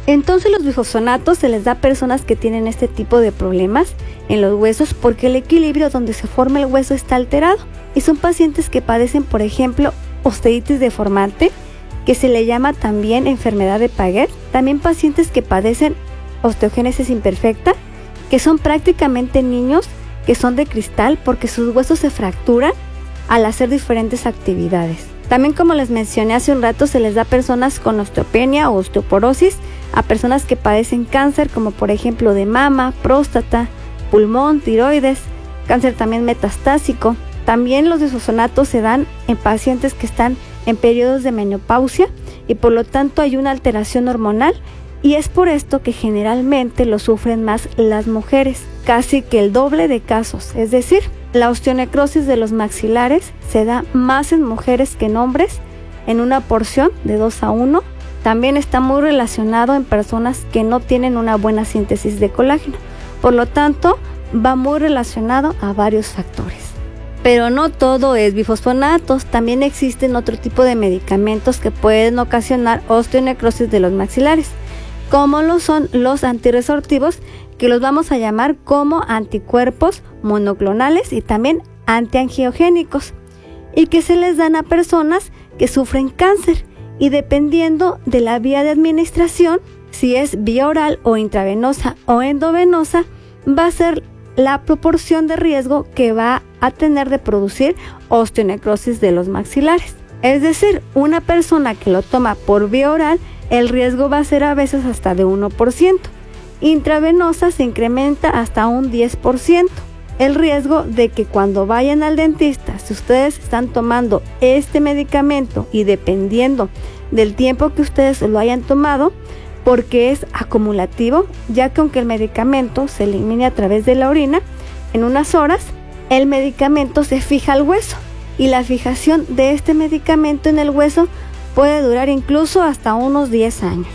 Entonces los bifosfonatos se les da a personas que tienen este tipo de problemas en los huesos porque el equilibrio donde se forma el hueso está alterado, y son pacientes que padecen, por ejemplo, osteitis deformante, que se le llama también enfermedad de Paget, también pacientes que padecen osteogénesis imperfecta, que son prácticamente niños que son de cristal porque sus huesos se fracturan al hacer diferentes actividades. También, como les mencioné hace un rato, se les da a personas con osteopenia o osteoporosis, a personas que padecen cáncer, como por ejemplo de mama, próstata, pulmón, tiroides, cáncer también metastásico. También los bifosfonatos se dan en pacientes que están en periodos de menopausia y por lo tanto hay una alteración hormonal, y es por esto que generalmente lo sufren más las mujeres, casi que el doble de casos. Es decir, la osteonecrosis de los maxilares se da más en mujeres que en hombres, en una porción de 2:1. También está muy relacionado en personas que no tienen una buena síntesis de colágeno. Por lo tanto, va muy relacionado a varios factores. Pero no todo es bifosfonatos, también existen otro tipo de medicamentos que pueden ocasionar osteonecrosis de los maxilares, como lo son los antirresortivos, que los vamos a llamar como anticuerpos monoclonales y también antiangiogénicos, y que se les dan a personas que sufren cáncer, y dependiendo de la vía de administración, si es vía oral o intravenosa o endovenosa, va a ser la proporción de riesgo que va a tener de producir osteonecrosis de los maxilares. Es decir, una persona que lo toma por vía oral, el riesgo va a ser a veces hasta de 1%. Intravenosa se incrementa hasta un 10%. El riesgo de que cuando vayan al dentista, si ustedes están tomando este medicamento y dependiendo del tiempo que ustedes lo hayan tomado, porque es acumulativo, ya que aunque el medicamento se elimine a través de la orina, en unas horas el medicamento se fija al hueso, y la fijación de este medicamento en el hueso puede durar incluso hasta unos 10 años.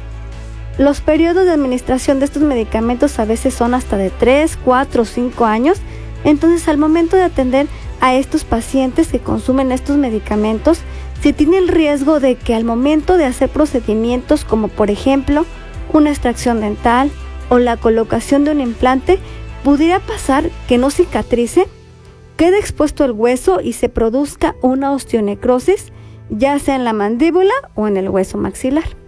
Los periodos de administración de estos medicamentos a veces son hasta de 3, 4 o 5 años, entonces al momento de atender a estos pacientes que consumen estos medicamentos, se tiene el riesgo de que al momento de hacer procedimientos como por ejemplo una extracción dental o la colocación de un implante, pudiera pasar que no cicatrice, quede expuesto el hueso y se produzca una osteonecrosis, ya sea en la mandíbula o en el hueso maxilar.